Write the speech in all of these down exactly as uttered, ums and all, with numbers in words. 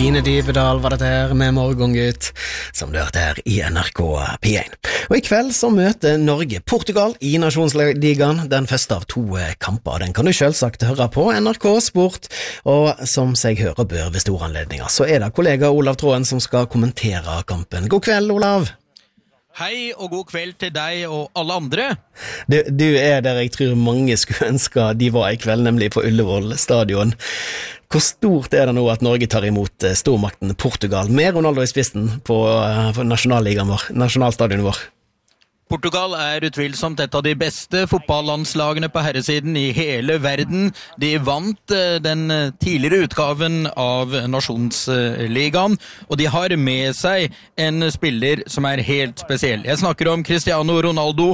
Line Dybedal var dette her med Morgengutt, som du hørte her i N R K P én. Og i kveld så møter Norge Portugal i Nasjonsligaen, den første av to kamper. Den kan du selvsagt høre på N R K Sport, og som seg hører bør ved store anledninger, så er det kollega Olav Tråden som skal kommentere kampen. God kveld, Olav! Hei og god kveld til deg og alle andre. Du, du er der jeg tror mange skulle ønske de var i kveld, nemlig på Ullevål stadion. Hvor stort er det nå at Norge tar imot stormakten Portugal med Ronaldo i spissen på, på nasjonalligaen vår, nasjonalstadionen vår? Portugal er utvilsomt et av de beste fotballandslagene på herresiden i hele verden. De vant den tidligere utgaven av Nasjonsligaen, og de har med seg en spiller som er helt spesiell. Jeg snakker om Cristiano Ronaldo,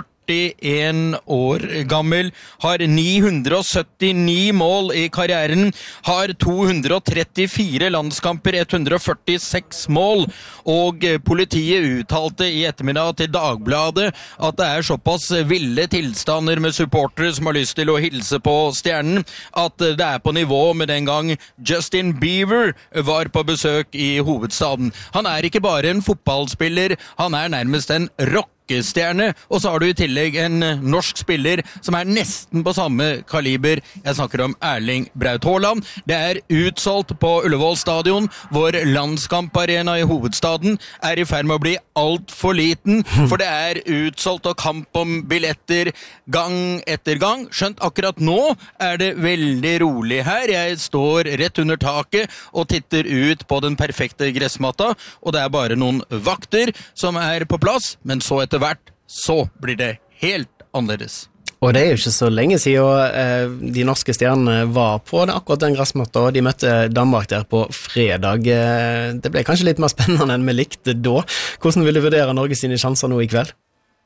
førtien år gammel, har ni hundre syttini mål i karrieren, har to hundre trettifire landskamper, ett hundre førtiseks mål, og politiet uttalte i ettermiddag til Dagbladet at det er såpass ville tilstander med supportere som har lyst til å hilse på stjernen, at det er på nivå med den gang Justin Bieber var på besøk i hovedstaden. Han er ikke bare en fotballspiller, han er nærmest en rock stjerne, og så har du i tillegg en norsk spiller som er nesten på samme kaliber. Jeg snakker om Erling Braut Haaland. Det er utsolgt på Ullevål stadion, hvor landskamparena i hovedstaden er i ferd med å bli alt for liten, for det er utsolgt og kamp om billetter gang etter gang. Skjønt akkurat nå er det veldig rolig her. Jeg står rett under taket og titter ut på den perfekte gressmatta, og det er bare noen vakter som er på plass, men så etter hvert, så blir det helt annerledes. Og det er jo ikke så lenge siden eh, de norske stjernene var på det, akkurat den gressmatta, og de møtte Danmark der på fredag. Eh, det ble kanskje litt mer spennende enn vi likte da. Hvordan vil du vurdere Norge sine sjanser nå i kveld?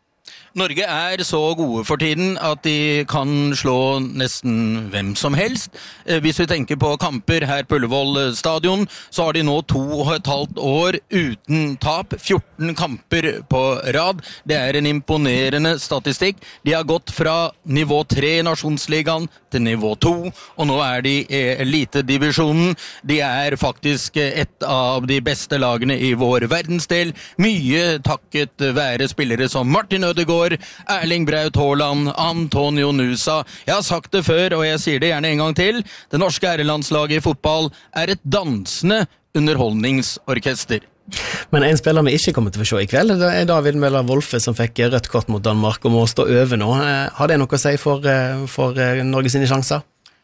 Norge er så gode for tiden at de kan slå nesten hvem som helst. Hvis vi tenker på kamper her på Ullevål stadion, så har de nå to og et halvt år uten tap, fjorten kamper på rad. Det er en imponerende statistikk. De har gått fra nivå tre i Nasjonsligaen til nivå to, og nå er de i elitedivisjonen. De er faktisk et av de beste lagene i vår verdensdel. Mye takket være spillere som Martin Ødegaard, Erling Braut Haaland, Antonio Nusa. Jeg har sagt det før, og jeg sier det gjerne en gang til. Det norske herrelandslaget i fotball er et dansende underholdningsorkester. Men en spiller vi ikke kommer til å se i kveld, det er David Møller Wolfe som fikk rødt kort mot Danmark og må stå over nå. Har det noe å si for, for Norge sine sjanser?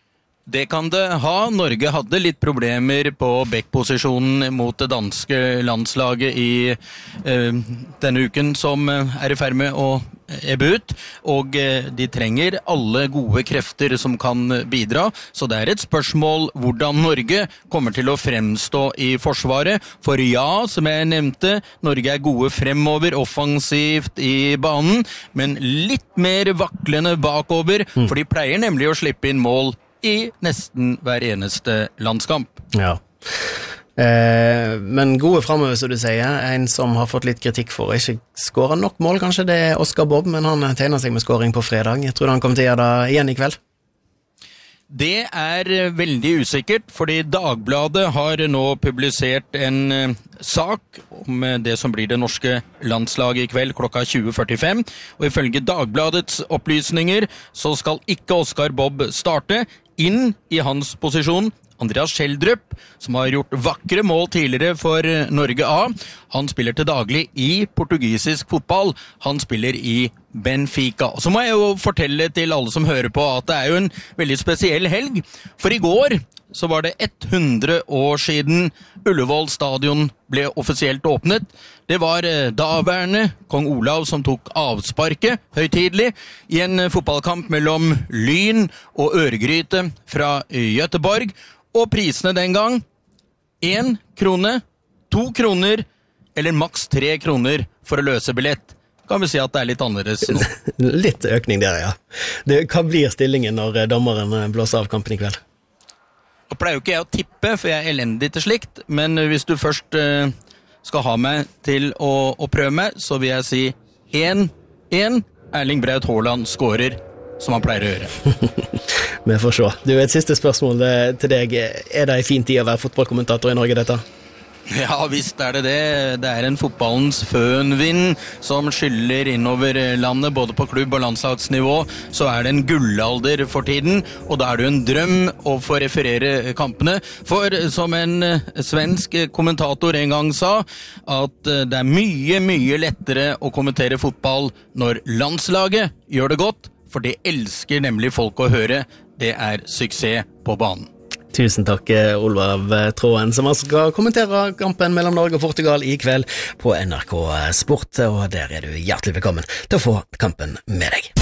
Det kan det ha. Norge hadde litt problemer på backposisjonen mot det danske landslaget i eh, denne uken som er i ferd med å ebbe ut, og eh, de trenger alle gode krefter som kan bidra, så det er et spørsmål hvordan Norge kommer til å fremstå i forsvaret, for ja, som jeg nevnte, Norge er gode fremover, offensivt i banen, men litt mer vaklende bakover, mm. for de pleier nemlig å slippe inn mål i nesten hver eneste landskamp. Ja. Eh, men gode fremover, som du sier. En som har fått litt kritikk for å ikke skåre nok mål, kanskje det er Oscar Bob, men han tegner seg med skåring på fredag. Jeg tror han kommer til å gjøre det igjen i kveld. Det er veldig usikkert, fordi Dagbladet har nå publisert en uh, sak om det som blir det norske landslaget i kveld klokka tjue førtifem, og ifølge Dagbladets opplysninger så skal ikke Oscar Bob starte. Inn i hans posisjon Andreas Schjelderup, som har gjort vakre mål tidligere for Norge A. Han spiller til daglig i portugisisk fotball. Han spiller i Benfica. Så må jeg jo fortelle til alle som hører på at det er jo en veldig spesiell helg. For i går så var det hundre år siden Ullevål stadion ble offisielt åpnet. Det var daværende kong Olav som tok avsparket høytidelig i en fotballkamp mellom Lyn og Ørgryte fra Göteborg. Og prisene den gang, én krone, to kroner eller maks tre kroner for å løse billett. Kan vi si at det er litt annerledes nå? Litt økning der, ja. Det, hva blir stillingen når dommeren blåser av kampen i kveld? Og pleier jo ikke jeg å tippe, for jeg er elendig til slikt, men hvis du først uh, skal ha meg til å, å prøve meg, så vil jeg si én én Erling Braut Haaland skårer, som han pleier å gjøre. Vi får se. Du, et siste spørsmål til deg. Er det en fin tid å være fotballkommentator i Norge, dette? Ja, visst er det det. Det er en fotballens fønvind som skyller innover landet, både på klubb- og landslagsnivå. Så er det en gullalder for tiden, og da er det jo en drøm å få referere kampene. For som en svensk kommentator en gang sa, at det er mye, mye lettere å kommentere fotball når landslaget gjør det godt, for det elsker nemlig folk å høre. Det er suksess på banen. Tusen takk, Olav Tråen, som altså skal kommentere kampen mellom Norge og Portugal i kveld på N R K Sport, og der er du hjertelig velkommen til å få kampen med deg.